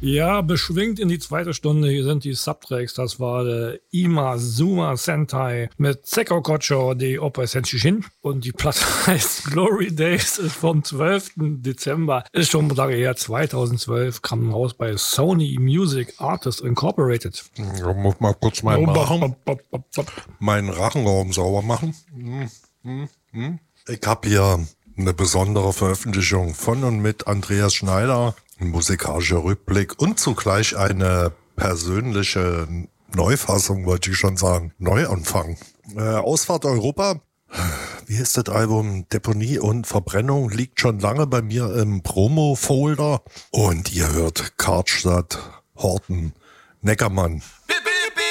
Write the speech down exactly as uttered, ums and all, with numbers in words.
Ja, beschwingt in die zweite Stunde. Hier sind die Subtracks. Das war der Ima Zuma Sentai mit Seko Kocho de Opa Senshishin. Und die Platte heißt Glory Days, ist vom zwölften Dezember. Ist schon lange her, zweitausendzwölf. Kam raus bei Sony Music Artists Incorporated. Ja, muss mal kurz meinen Rachen, meinen Rachenraum sauber machen. Hm, hm, hm. Ich habe hier eine besondere Veröffentlichung von und mit Andreas Schneider. Ein musikalischer Rückblick und zugleich eine persönliche Neufassung, wollte ich schon sagen. Neuanfang. Äh, Ausfahrt Europa. Wie ist das Album? Deponie und Verbrennung liegt schon lange bei mir im Promo-Folder. Und ihr hört Karstadt, Horten, Neckermann.